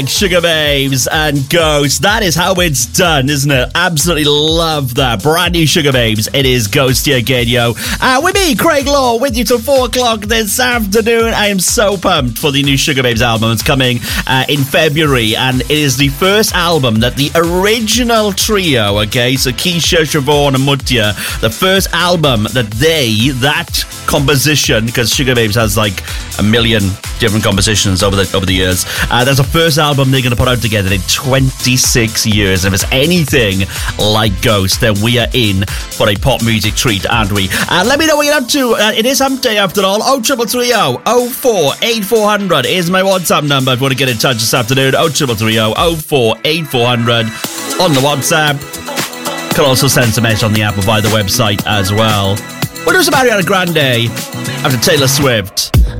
Sugar Babes and Ghost. That is how it's done, isn't it? Absolutely love that. Brand new Sugar Babes. It is Ghost here again, yo. With me, Craig Law, with you till 4 o'clock this afternoon. I am so pumped for the new Sugar Babes album. It's coming in February, and it is the first album that the original trio, okay, so Keisha, Siobhan and Mutia, the first album that composition, because Sugar Babes has like a million different compositions over the years. That's the first album they're going to put out together in 26 years. And if it's anything like Ghost, then we are in for a pop music treat, aren't we? Let me know what you're up to. It is Hump Day after all. 0330 04 8400 is my WhatsApp number if you want to get in touch this afternoon. 0330 04 8400 on the WhatsApp. Can also send some message on the app or via the website as well. We'll do some Ariana Grande after Taylor Swift.